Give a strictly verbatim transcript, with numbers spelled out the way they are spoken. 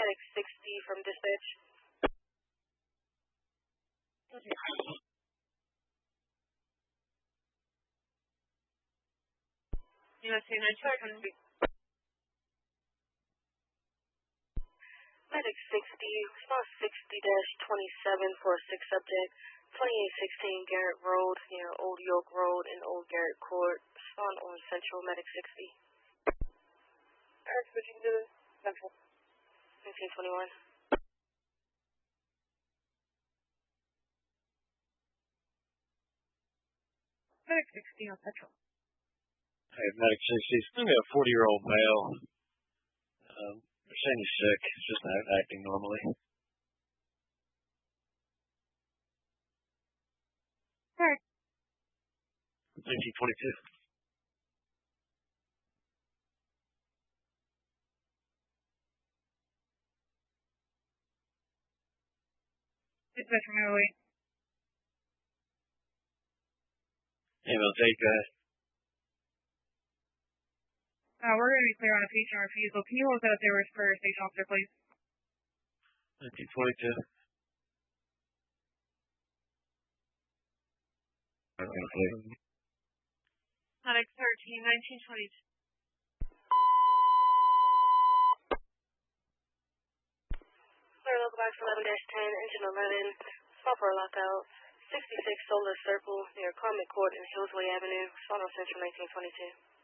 Medic sixty from dispatch. Okay. U S A nineteen twenty. Medic sixty, response sixty dash twenty-seven for a sick subject, twenty-eight sixteen Garrett Road near Old York Road and Old Garrett Court. Respond on Central, Medic sixty. Alright, switching to Central. nineteen twenty-one. Medic sixty on Central. Hey, Medic sixty, it's going to be a forty-year-old male. Um, they're saying he's sick. He's just not acting normally. Alright. nineteen twenty-two. Dispatch from oh eight. Ambulance eight, go ahead. Uh, we're going to be clear on a patient refusal. Can you hold that there for station officer, please? nineteen twenty-two. Medic thirteen, nineteen twenty-two. Clear local box eleven dash ten, engine eleven, software lockout, sixty-six Solar Circle near Carmen Court and Hillsway Avenue. Respond on Central, nineteen twenty-two.